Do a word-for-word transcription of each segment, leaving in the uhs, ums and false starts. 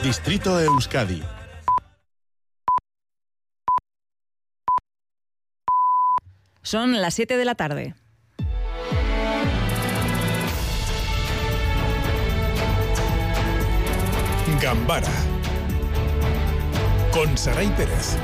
Distrito Euskadi. Son las siete de la tarde. Gambara con Saray Pérez.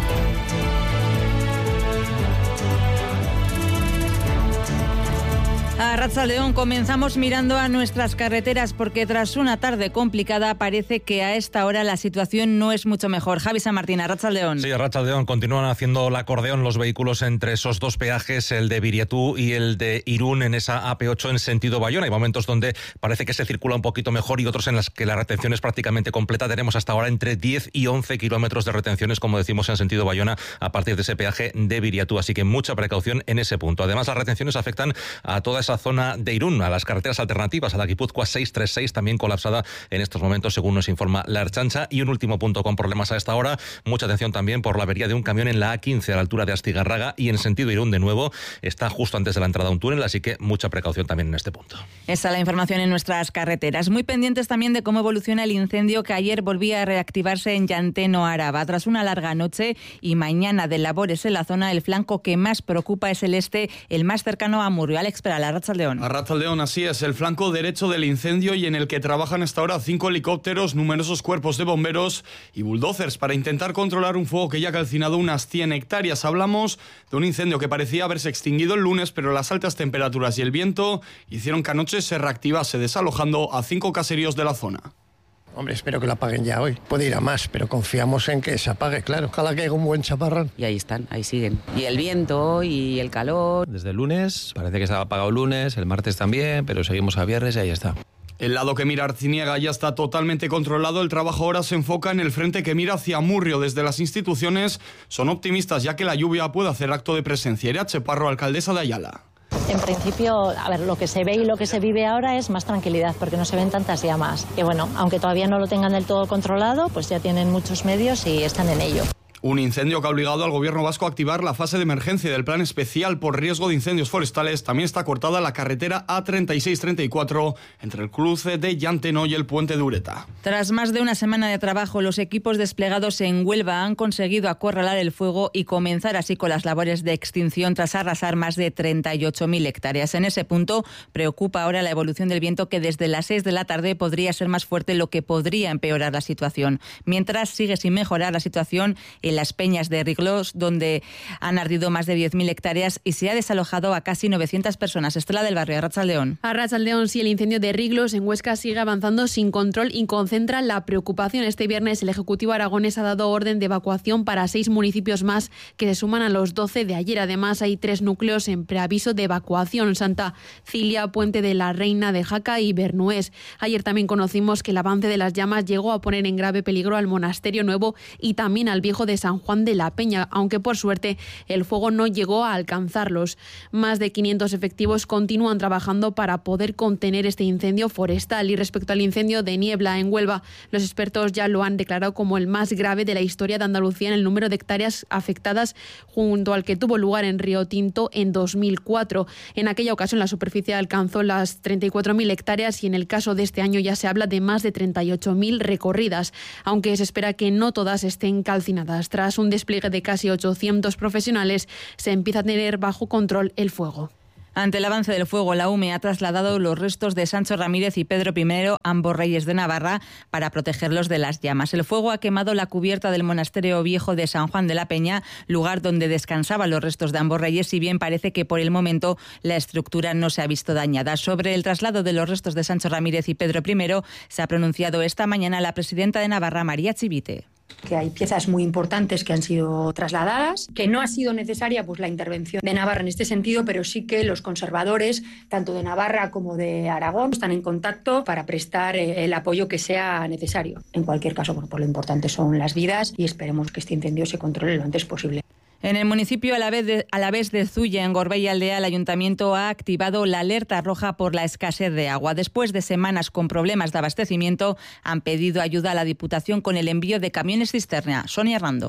A Arratsaldeon comenzamos mirando a nuestras carreteras porque tras una tarde complicada parece que a esta hora la situación no es mucho mejor. Javi San Martín, Arratsaldeon. Sí, Arratsaldeon, continúan haciendo el acordeón los vehículos entre esos dos peajes, el de Biriatú y el de Irún en esa A P ocho en sentido Bayona. Hay momentos donde parece que se circula un poquito mejor y otros en las que la retención es prácticamente completa. Tenemos hasta ahora entre diez y once kilómetros de retenciones, como decimos, en sentido Bayona a partir de ese peaje de Biriatú. Así que mucha precaución en ese punto. Además, las retenciones afectan a toda esa zona de Irún, a las carreteras alternativas, a la Guipúzcoa seiscientos treinta y seis, también colapsada en estos momentos, según nos informa la Ertzaintza. Y un último punto con problemas a esta hora, mucha atención también por la avería de un camión en la A quince a la altura de Astigarraga y en sentido Irún de nuevo, está justo antes de la entrada a un túnel, así que mucha precaución también en este punto. Esa es la información en nuestras carreteras. Muy pendientes también de cómo evoluciona el incendio que ayer volvía a reactivarse en Llanteno, Araba. Tras una larga noche y mañana de labores en la zona, el flanco que más preocupa es el este, el más cercano a Amurrio. Alex Peral, Arratsaldeon. Arratsaldeon, así es, el flanco derecho del incendio y en el que trabajan hasta ahora cinco helicópteros, numerosos cuerpos de bomberos y bulldozers para intentar controlar un fuego que ya ha calcinado unas cien hectáreas. Hablamos de un incendio que parecía haberse extinguido el lunes, pero las altas temperaturas y el viento hicieron que anoche se reactivase, desalojando a cinco caseríos de la zona. Hombre, espero que lo apaguen ya hoy. Puede ir a más, pero confiamos en que se apague, claro. Ojalá que haya un buen chaparrón. Y ahí están, ahí siguen. Y el viento y el calor. Desde el lunes, parece que estaba apagado el lunes, el martes también, pero seguimos a viernes y ahí está. El lado que mira Arciniega ya está totalmente controlado. El trabajo ahora se enfoca en el frente que mira hacia Amurrio. Desde las instituciones son optimistas, ya que la lluvia puede hacer acto de presencia. Irache Parro, alcaldesa de Ayala. En principio, a ver, lo que se ve y lo que se vive ahora es más tranquilidad, porque no se ven tantas llamas. Que bueno, aunque todavía no lo tengan del todo controlado, pues ya tienen muchos medios y están en ello. Un incendio que ha obligado al gobierno vasco a activar la fase de emergencia del plan especial por riesgo de incendios forestales. También está cortada la carretera A treinta y seis treinta y cuatro entre el cruce de Llanteno y el puente de Ureta. Tras más de una semana de trabajo, los equipos desplegados en Huelva han conseguido acorralar el fuego y comenzar así con las labores de extinción tras arrasar más de treinta y ocho mil hectáreas. En ese punto preocupa ahora la evolución del viento, que desde las seis de la tarde podría ser más fuerte, lo que podría empeorar la situación. Mientras sigue sin mejorar la situación en las Peñas de Riglos, donde han ardido más de diez mil hectáreas y se ha desalojado a casi novecientas personas. Estela del Barrio, Arratsaldeon. Arratsaldeon, sí, el incendio de Riglos en Huesca sigue avanzando sin control y concentra la preocupación. Este viernes el Ejecutivo aragonés ha dado orden de evacuación para seis municipios más que se suman a los doce de ayer. Además, hay tres núcleos en preaviso de evacuación: Santa Cilia, Puente de la Reina de Jaca y Bernués. Ayer también conocimos que el avance de las llamas llegó a poner en grave peligro al Monasterio Nuevo y también al Viejo de San Juan de la Peña, aunque por suerte el fuego no llegó a alcanzarlos. Más de quinientos efectivos continúan trabajando para poder contener este incendio forestal. Y respecto al incendio de Niebla en Huelva, los expertos ya lo han declarado como el más grave de la historia de Andalucía en el número de hectáreas afectadas, junto al que tuvo lugar en Río Tinto en dos mil cuatro. En aquella ocasión la superficie alcanzó las treinta y cuatro mil hectáreas y en el caso de este año ya se habla de más de treinta y ocho mil recorridas, aunque se espera que no todas estén calcinadas. Tras un despliegue de casi ochocientos profesionales, se empieza a tener bajo control el fuego. Ante el avance del fuego, la U M E ha trasladado los restos de Sancho Ramírez y Pedro I, ambos reyes de Navarra, para protegerlos de las llamas. El fuego ha quemado la cubierta del Monasterio Viejo de San Juan de la Peña, lugar donde descansaban los restos de ambos reyes, si bien parece que por el momento la estructura no se ha visto dañada. Sobre el traslado de los restos de Sancho Ramírez y Pedro I se ha pronunciado esta mañana la presidenta de Navarra, María Chivite. Que hay piezas muy importantes que han sido trasladadas, que no ha sido necesaria pues la intervención de Navarra en este sentido, pero sí que los conservadores, tanto de Navarra como de Aragón, están en contacto para prestar el apoyo que sea necesario. En cualquier caso, bueno, pues lo importante son las vidas y esperemos que este incendio se controle lo antes posible. En el municipio Alavés de, Alavés de Zuya, en Gorbea Aldea, el ayuntamiento ha activado la alerta roja por la escasez de agua. Después de semanas con problemas de abastecimiento, han pedido ayuda a la Diputación con el envío de camiones cisterna. Sonia Hernando.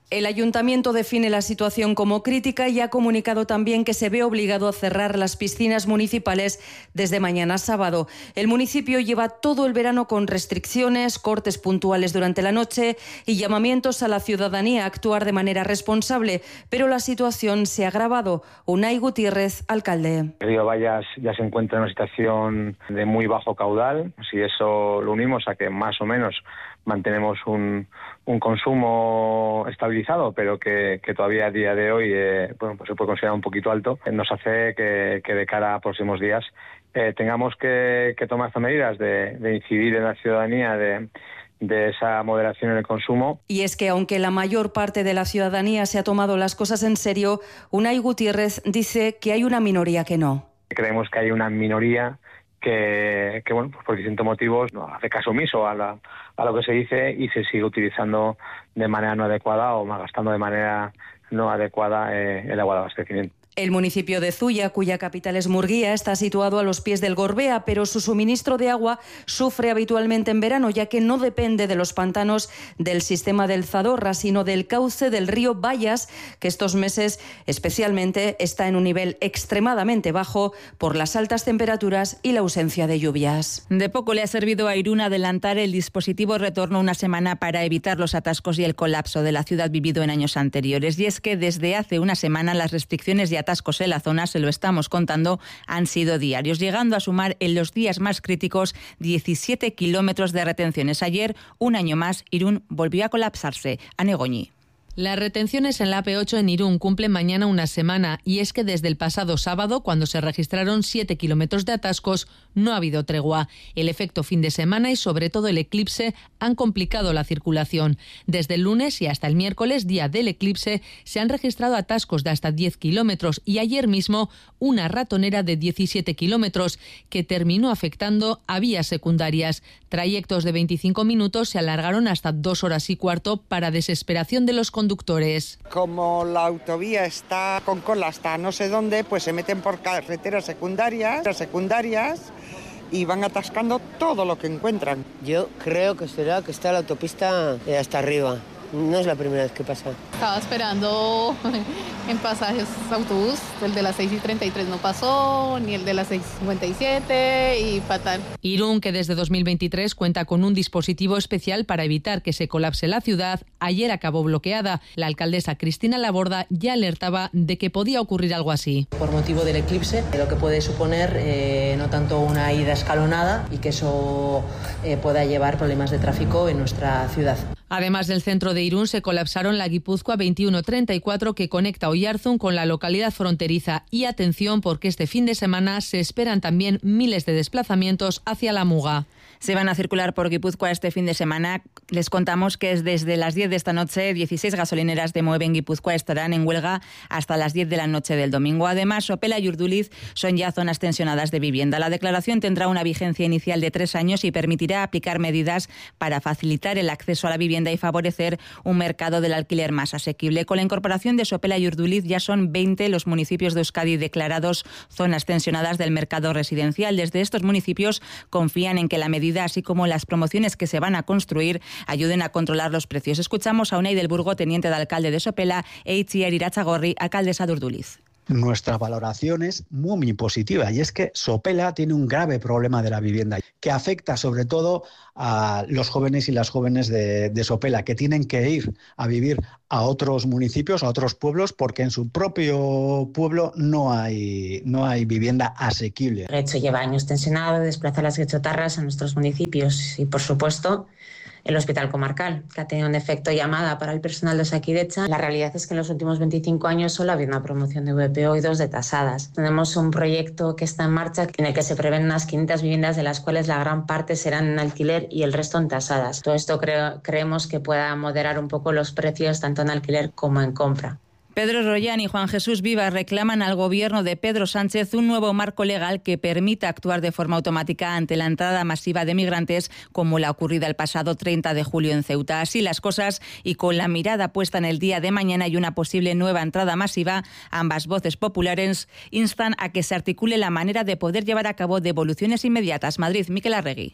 El ayuntamiento define la situación como crítica y ha comunicado también que se ve obligado a cerrar las piscinas municipales desde mañana sábado. El municipio lleva todo el verano con restricciones, cortes puntuales durante la noche y llamamientos a la ciudadanía a actuar de manera responsable, pero la situación se ha agravado. Unai Gutiérrez, alcalde. El río Bayas ya se encuentra en una situación de muy bajo caudal. Si eso lo unimos a que más o menos mantenemos un, un consumo estabilizado, pero que, que todavía a día de hoy eh, bueno, pues se puede considerar un poquito alto, nos hace que, que de cara a próximos días eh, tengamos que, que tomar estas medidas de, de incidir en la ciudadanía, de, de esa moderación en el consumo. Y es que aunque la mayor parte de la ciudadanía se ha tomado las cosas en serio, Unai Gutiérrez dice que hay una minoría que no. Creemos que hay una minoría que, que bueno, pues por distintos motivos no hace caso omiso a, la, a lo que se dice y se sigue utilizando de manera no adecuada o malgastando de manera no adecuada eh, el agua de abastecimiento. El municipio de Zuya, cuya capital es Murguía, está situado a los pies del Gorbea, pero su suministro de agua sufre habitualmente en verano, ya que no depende de los pantanos del sistema del Zadorra, sino del cauce del río Bayas, que estos meses especialmente está en un nivel extremadamente bajo por las altas temperaturas y la ausencia de lluvias. De poco le ha servido a Irún adelantar el dispositivo retorno una semana para evitar los atascos y el colapso de la ciudad vivido en años anteriores. Y es que desde hace una semana las restricciones de atascos en la zona, se lo estamos contando, han sido diarios, llegando a sumar en los días más críticos diecisiete kilómetros de retenciones. Ayer, un año más, Irún volvió a colapsarse. Anegoñi. Las retenciones en la A P ocho en Irún cumplen mañana una semana y es que desde el pasado sábado, cuando se registraron siete kilómetros de atascos, no ha habido tregua. El efecto fin de semana y sobre todo el eclipse han complicado la circulación. Desde el lunes y hasta el miércoles, día del eclipse, se han registrado atascos de hasta diez kilómetros y ayer mismo una ratonera de diecisiete kilómetros que terminó afectando a vías secundarias. Trayectos de veinticinco minutos se alargaron hasta dos horas y cuarto para desesperación de los conductores. Conductores. Como la autovía está con cola hasta no sé dónde, pues se meten por carreteras secundarias, secundarias y van atascando todo lo que encuentran. Yo creo que será que está la autopista hasta arriba. No es la primera vez que pasa. Estaba esperando en pasajes autobús, el de las seis y treinta y tres no pasó, ni el de las seis y cincuenta y siete y fatal. Irún, que desde dos mil veintitrés cuenta con un dispositivo especial para evitar que se colapse la ciudad, ayer acabó bloqueada. La alcaldesa Cristina Laborda ya alertaba de que podía ocurrir algo así. Por motivo del eclipse, lo que puede suponer eh, no tanto una ida escalonada y que eso eh, pueda llevar problemas de tráfico en nuestra ciudad. Además del centro de Irún, se colapsaron la Guipúzcoa veintiuno treinta y cuatro que conecta Oyarzún con la localidad fronteriza. Y atención, porque este fin de semana se esperan también miles de desplazamientos hacia la Muga. Se van a circular por Guipúzcoa este fin de semana. Les contamos que es desde las diez de esta noche, dieciséis gasolineras de Moeve en Guipúzcoa estarán en huelga hasta las diez de la noche del domingo. Además, Sopela y Urduliz son ya zonas tensionadas de vivienda. La declaración tendrá una vigencia inicial de tres años y permitirá aplicar medidas para facilitar el acceso a la vivienda y favorecer un mercado del alquiler más asequible. Con la incorporación de Sopela y Urduliz ya son veinte los municipios de Euskadi declarados zonas tensionadas del mercado residencial. Desde estos municipios confían en que la medida, así como las promociones que se van a construir, ayuden a controlar los precios. Escuchamos a Unai del Burgo, teniente de alcalde de Sopela, e Itziar Irachagorri, alcaldesa de Urduliz. Nuestra valoración es muy, muy positiva y es que Sopela tiene un grave problema de la vivienda que afecta sobre todo a los jóvenes y las jóvenes de, de Sopela, que tienen que ir a vivir a otros municipios, a otros pueblos, porque en su propio pueblo no hay, no hay vivienda asequible. Getxo lleva años tensionado, desplaza las getxotarras a nuestros municipios y, por supuesto, el Hospital Comarcal, que ha tenido un efecto llamada para el personal de Osakidetza. La realidad es que en los últimos veinticinco años solo ha habido una promoción de V P O y dos de tasadas. Tenemos un proyecto que está en marcha en el que se prevén unas quinientas viviendas, de las cuales la gran parte serán en alquiler y el resto en tasadas. Todo esto creo, creemos que pueda moderar un poco los precios tanto en alquiler como en compra. Pedro Rollán y Juan Jesús Vivas reclaman al gobierno de Pedro Sánchez un nuevo marco legal que permita actuar de forma automática ante la entrada masiva de migrantes como la ocurrida el pasado treinta de julio en Ceuta. Así las cosas, y con la mirada puesta en el día de mañana y una posible nueva entrada masiva, ambas voces populares instan a que se articule la manera de poder llevar a cabo devoluciones inmediatas. Madrid, Miquel Arregui.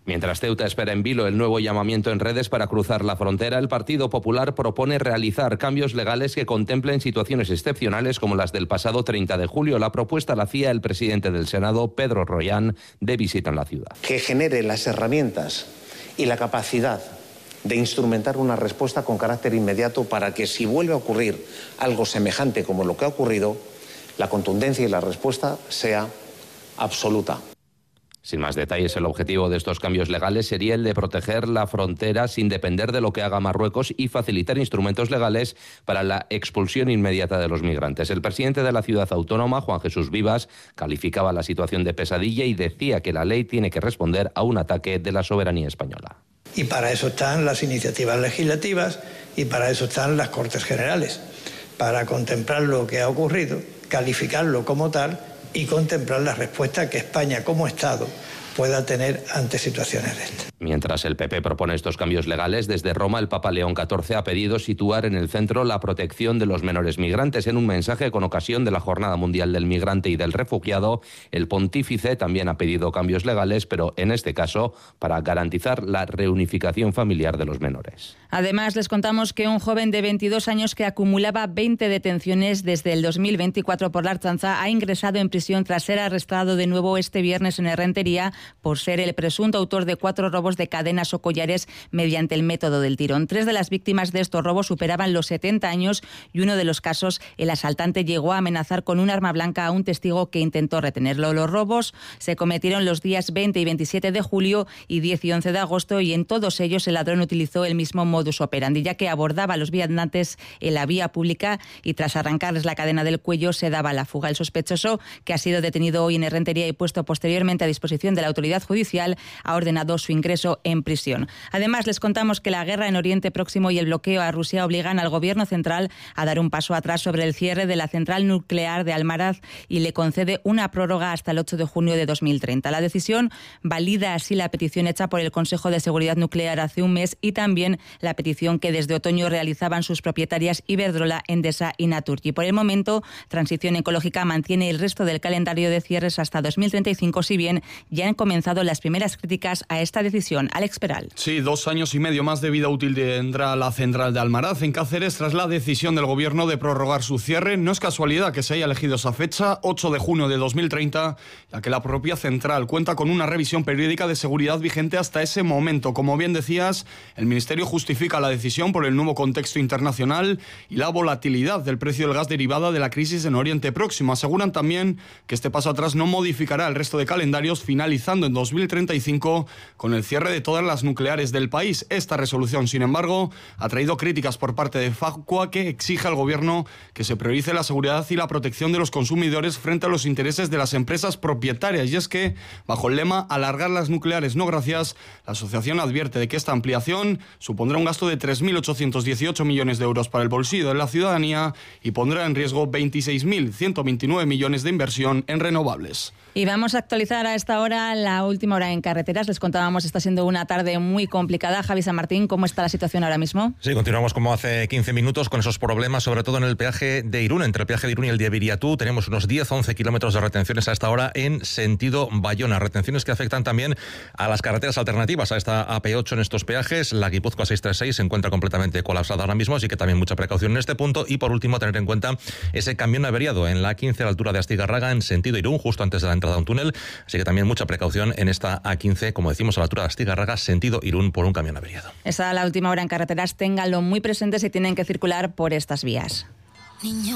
Mientras Ceuta espera en vilo el nuevo llamamiento en redes para cruzar la frontera, el Partido Popular propone realizar cambios legales que contemplen situaciones excepcionales como las del pasado treinta de julio. La propuesta la hacía el presidente del Senado, Pedro Royán, de visita en la ciudad. Que genere las herramientas y la capacidad de instrumentar una respuesta con carácter inmediato para que, si vuelve a ocurrir algo semejante como lo que ha ocurrido, la contundencia y la respuesta sea absoluta. Sin más detalles, el objetivo de estos cambios legales sería el de proteger la frontera sin depender de lo que haga Marruecos y facilitar instrumentos legales para la expulsión inmediata de los migrantes. El presidente de la ciudad autónoma, Juan Jesús Vivas, calificaba la situación de pesadilla y decía que la ley tiene que responder a un ataque de la soberanía española. Y para eso están las iniciativas legislativas y para eso están las Cortes Generales, para contemplar lo que ha ocurrido, calificarlo como tal y contemplar la respuesta que España como Estado pueda tener ante situaciones de estas. Mientras el P P propone estos cambios legales, desde Roma el Papa León catorce ha pedido situar en el centro la protección de los menores migrantes. En un mensaje con ocasión de la Jornada Mundial del Migrante y del Refugiado, el pontífice también ha pedido cambios legales, pero en este caso para garantizar la reunificación familiar de los menores. Además, les contamos que un joven de veintidós años que acumulaba veinte detenciones desde el dos mil veinticuatro por la Ertzaintza ha ingresado en prisión tras ser arrestado de nuevo este viernes en Errentería por ser el presunto autor de cuatro robos de cadenas o collares mediante el método del tirón. Tres de las víctimas de estos robos superaban los setenta años y uno de los casos, el asaltante llegó a amenazar con un arma blanca a un testigo que intentó retenerlo. Los robos se cometieron los días veinte y veintisiete de julio y diez y once de agosto y en todos ellos el ladrón utilizó el mismo modus operandi, ya que abordaba a los viandantes en la vía pública y tras arrancarles la cadena del cuello se daba la fuga. El sospechoso, que ha sido detenido hoy en Errentería y puesto posteriormente a disposición de la autoridad judicial, ha ordenado su ingreso en prisión. Además, les contamos que la guerra en Oriente Próximo y el bloqueo a Rusia obligan al gobierno central a dar un paso atrás sobre el cierre de la central nuclear de Almaraz y le concede una prórroga hasta el ocho de junio de dos mil treinta. La decisión valida así la petición hecha por el Consejo de Seguridad Nuclear hace un mes y también la petición que desde otoño realizaban sus propietarias Iberdrola, Endesa y Naturgy. Por el momento, Transición Ecológica mantiene el resto del calendario de cierres hasta dos mil treinta y cinco, si bien ya han comenzado las primeras críticas a esta decisión. Alex Peral. Sí, dos años y medio más de vida útil tendrá la central de Almaraz en Cáceres tras la decisión del Gobierno de prorrogar su cierre. No es casualidad que se haya elegido esa fecha, ocho de junio de dos mil treinta, ya que la propia central cuenta con una revisión periódica de seguridad vigente hasta ese momento. Como bien decías, el Ministerio justifica la decisión por el nuevo contexto internacional y la volatilidad del precio del gas derivada de la crisis en Oriente Próximo. Aseguran también que este paso atrás no modificará el resto de calendarios, finalizando en dos mil treinta y cinco con el cierre de todas las nucleares del país. Esta resolución, sin embargo, ha traído críticas por parte de Facua, que exige al Gobierno que se priorice la seguridad y la protección de los consumidores frente a los intereses de las empresas propietarias. Y es que, bajo el lema "alargar las nucleares, no gracias", la asociación advierte de que esta ampliación supondrá un gasto de tres mil ochocientos dieciocho millones de euros para el bolsillo de la ciudadanía y pondrá en riesgo veintiséis mil ciento veintinueve millones de inversión en renovables. Y vamos a actualizar a esta hora la última hora en carreteras. Les contábamos, está siendo una tarde muy complicada. Javi San Martín, ¿cómo está la situación ahora mismo? Sí, continuamos como hace quince minutos con esos problemas, sobre todo en el peaje de Irún. Entre el peaje de Irún y el de Viriatú tenemos unos diez a once kilómetros de retenciones a esta hora en sentido Bayona. Retenciones que afectan también a las carreteras alternativas, a esta A P ocho en estos peajes. La Guipúzcoa seiscientos treinta y seis se encuentra completamente colapsada ahora mismo, así que también mucha precaución en este punto. Y por último, tener en cuenta ese camión averiado en la A quince a la altura de Astigarraga en sentido Irún, justo antes de la entrada a un túnel. Así que también mucha precaución en esta A quince, como decimos, a la altura de Astigarraga, sentido Irún, por un camión averiado. Esa es la última hora en carreteras. Ténganlo muy presente si tienen que circular por estas vías. Niño.